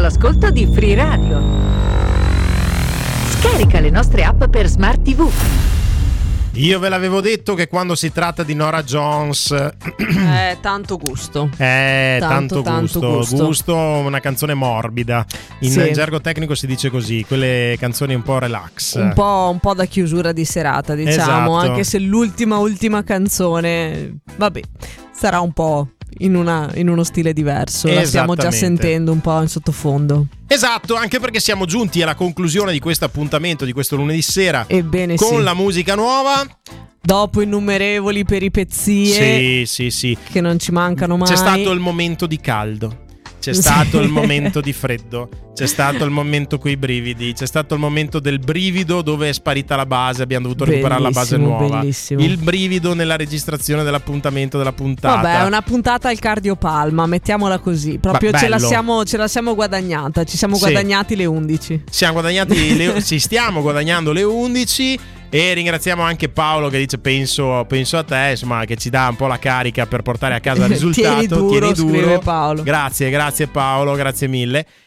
all'ascolto di Free Radio. Scarica le nostre app per Smart TV. Io ve l'avevo detto che quando si tratta di Norah Jones tanto gusto. Tanto gusto, una canzone morbida. In gergo tecnico si dice così, quelle canzoni un po' relax. Un po' da chiusura di serata, diciamo, esatto. Anche se ultima canzone, vabbè, sarà un po' in uno stile diverso. La stiamo già sentendo un po' in sottofondo. Esatto, anche perché siamo giunti alla conclusione di questo appuntamento di questo lunedì sera. Ebbene con sì. la musica nuova. Dopo innumerevoli peripezie sì, che non ci mancano mai. C'è stato il momento di caldo, c'è stato il momento di freddo, c'è stato il momento coi brividi, c'è stato il momento del brivido dove è sparita la base, abbiamo dovuto recuperare la base nuova. Bellissimo. Il brivido nella registrazione dell'appuntamento della puntata. Vabbè, è una puntata al cardiopalma, mettiamola così. Proprio ce la siamo guadagnata, ci siamo guadagnati le 11. Ci stiamo guadagnando le 11. E ringraziamo anche Paolo che dice penso a te, insomma, che ci dà un po' la carica per portare a casa il risultato. Tieni duro. Scrive Paolo. Grazie Paolo, grazie mille.